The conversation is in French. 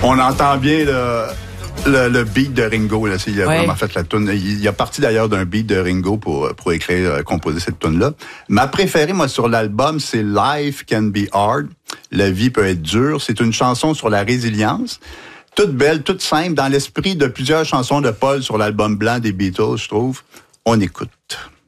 On entend bien le beat de Ringo. Là, il a vraiment fait la tune. Il a parti d'ailleurs d'un beat de Ringo pour écrire, composer cette tune-là. Ma préférée, moi, sur l'album, c'est Life Can Be Hard. La vie peut être dure. C'est une chanson sur la résilience. Toute belle, toute simple, dans l'esprit de plusieurs chansons de Paul sur l'album blanc des Beatles, je trouve. On écoute.